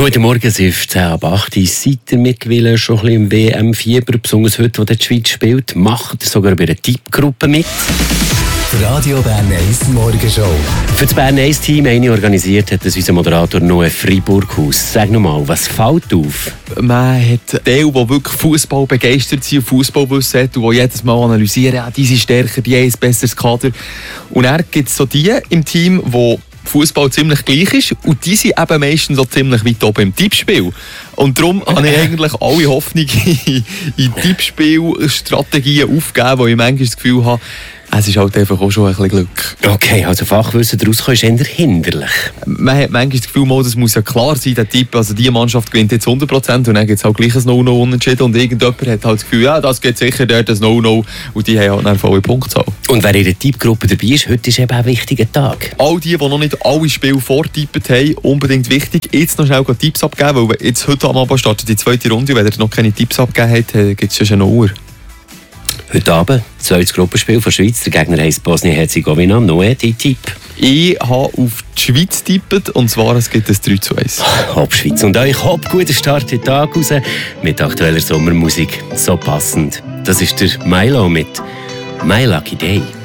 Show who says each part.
Speaker 1: Guten Morgen, es ist 10 ab 8 Uhr. Seid ihr mittlerweile schon ein bisschen im WM-Fieber, besonders heute, wo die Schweiz spielt? Macht ihr sogar bei einer Tippgruppe mit?
Speaker 2: Radio Bern 1 Morgenshow.
Speaker 1: Für das Bern 1 Team eine organisiert hat unser Moderator Noe Freiburghaus. Sag nochmal, was fällt auf?
Speaker 3: Man hat Teile, die wirklich Fußball begeistert sind und Fußballwissen hat und die jedes Mal analysieren, ja, die sind stärker, die haben ein besseres Kader. Und dann gibt es so die im Team, die Fußball ziemlich gleich ist und die sind eben meistens so ziemlich weit oben im Tippspiel. Und darum habe ich eigentlich alle Hoffnung in Tippspielstrategien aufgegeben, wo ich manchmal das Gefühl habe, es ist halt einfach auch schon ein bisschen Glück.
Speaker 1: Okay, also Fachwissen daraus ist eher hinderlich.
Speaker 3: Man hat manchmal das Gefühl, das muss ja klar sein, der Tipp, also die Mannschaft gewinnt jetzt 100% und dann gibt es halt gleich ein No-No unentschieden und irgendjemand hat halt das Gefühl, ja, das geht sicher dort ein No-No und die haben halt eine volle Punktzahl.
Speaker 1: Und wer in der Tippgruppe dabei ist, heute ist eben auch ein wichtiger Tag.
Speaker 3: All die noch nicht alle Spiele vortippt haben, unbedingt wichtig, jetzt noch schnell Tipps abgeben, weil jetzt heute am Abend startet die zweite Runde, wenn ihr noch keine Tipps abgegeben habt, gibt es schon eine Uhr.
Speaker 1: Heute Abend, zweites Gruppenspiel von Schweiz. Der Gegner heisst Bosnien-Herzegowina. Noe, dein Tipp?
Speaker 3: Ich habe auf die Schweiz getippt, und zwar es gibt ein 3:1.
Speaker 1: Hopp Schweiz und euch, hopp, guter Start in den Tag raus mit aktueller Sommermusik. So passend. Das ist der Milo mit «My Lucky Day».